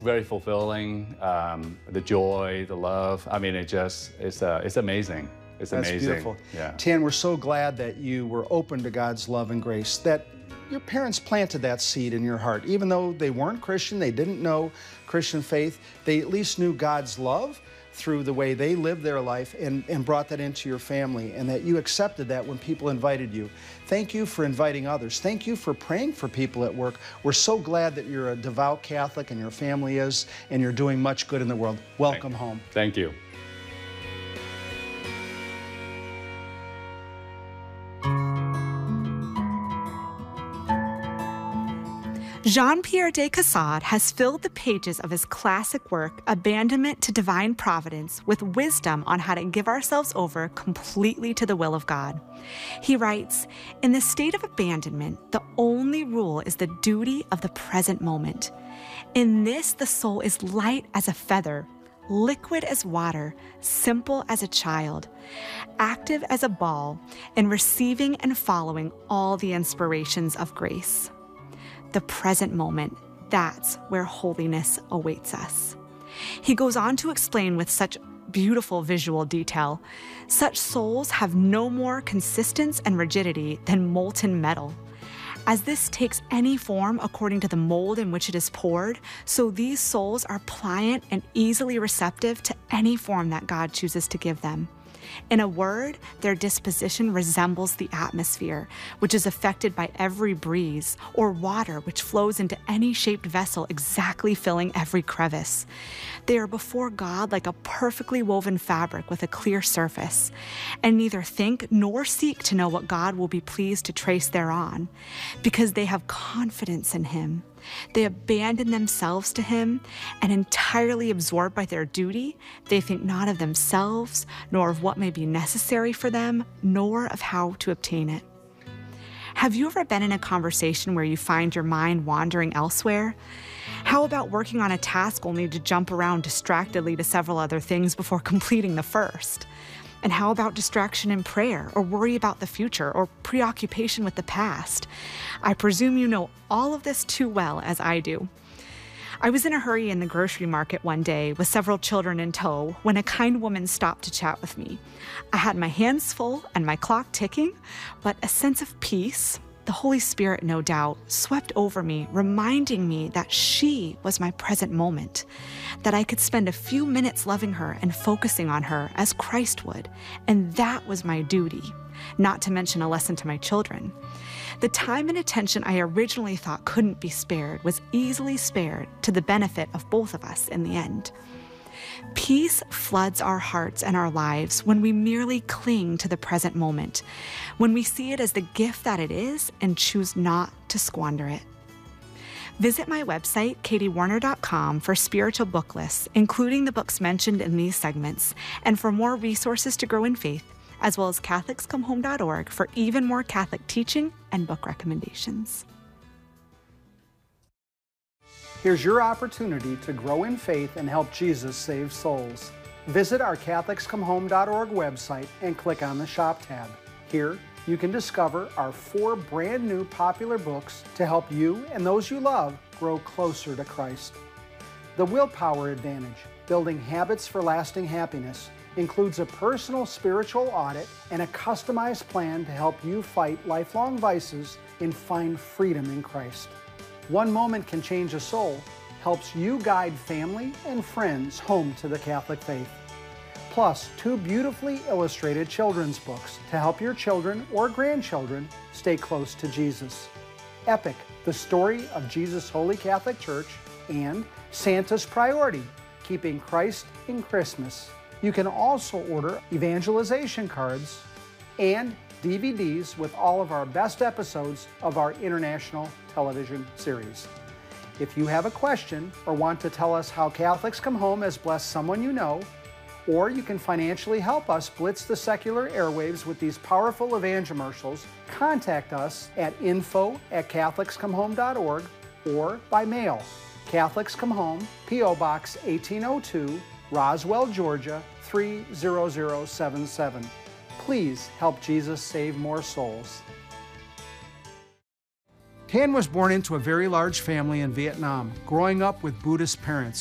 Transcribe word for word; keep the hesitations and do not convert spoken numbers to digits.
Very fulfilling, um, the joy, the love. I mean, it just, it's, uh, it's amazing. It's That's amazing. beautiful. Yeah. Tan, we're so glad that you were open to God's love and grace, that your parents planted that seed in your heart. Even though they weren't Christian, they didn't know Christian faith, they at least knew God's love through the way they lived their life and, and brought that into your family, and that you accepted that when people invited you. Thank you for inviting others. Thank you for praying for people at work. We're so glad that you're a devout Catholic and your family is, and you're doing much good in the world. Welcome Thank, home. Thank you. Jean-Pierre de Caussade has filled the pages of his classic work, Abandonment to Divine Providence, with wisdom on how to give ourselves over completely to the will of God. He writes, "In the state of abandonment, the only rule is the duty of the present moment. In this, the soul is light as a feather, liquid as water, simple as a child, active as a ball, and receiving and following all the inspirations of grace. The present moment, that's where holiness awaits us." He goes on to explain with such beautiful visual detail, such souls have no more consistence and rigidity than molten metal. As this takes any form according to the mold in which it is poured, so these souls are pliant and easily receptive to any form that God chooses to give them. In a word, their disposition resembles the atmosphere, which is affected by every breeze, or water which flows into any shaped vessel, exactly filling every crevice. They are before God like a perfectly woven fabric with a clear surface, and neither think nor seek to know what God will be pleased to trace thereon, because they have confidence in Him. They abandon themselves to Him, and entirely absorbed by their duty, they think not of themselves, nor of what may be necessary for them, nor of how to obtain it. Have you ever been in a conversation where you find your mind wandering elsewhere? How about working on a task only to jump around distractedly to several other things before completing the first? And how about distraction in prayer, or worry about the future, or preoccupation with the past? I presume you know all of this too well as I do. I was in a hurry in the grocery market one day with several children in tow when a kind woman stopped to chat with me. I had my hands full and my clock ticking, but a sense of peace, the Holy Spirit no doubt, swept over me, reminding me that she was my present moment, that I could spend a few minutes loving her and focusing on her as Christ would, and that was my duty, not to mention a lesson to my children. The time and attention I originally thought couldn't be spared was easily spared to the benefit of both of us in the end. Peace floods our hearts and our lives when we merely cling to the present moment, when we see it as the gift that it is and choose not to squander it. Visit my website, katie warner dot com, for spiritual book lists, including the books mentioned in these segments, and for more resources to grow in faith, as well as catholics come home dot org for even more Catholic teaching and book recommendations. Here's your opportunity to grow in faith and help Jesus save souls. Visit our catholics come home dot org website and click on the Shop tab. Here, you can discover our four brand new popular books to help you and those you love grow closer to Christ. The Willpower Advantage, Building Habits for Lasting Happiness, includes a personal spiritual audit and a customized plan to help you fight lifelong vices and find freedom in Christ. One Moment Can Change a Soul helps you guide family and friends home to the Catholic faith. Plus, two beautifully illustrated children's books to help your children or grandchildren stay close to Jesus. Epic, The Story of Jesus' Holy Catholic Church, and Santa's Priority, Keeping Christ in Christmas. You can also order evangelization cards and D V Ds with all of our best episodes of our international television series. If you have a question or want to tell us how Catholics Come Home has blessed someone you know, or you can financially help us blitz the secular airwaves with these powerful evangelicals, contact us at info at catholics come home dot org or by mail. Catholics Come Home, P O Box eighteen oh two, Roswell, Georgia three zero zero seven seven. Please help Jesus save more souls. Han was born into a very large family in Vietnam, growing up with Buddhist parents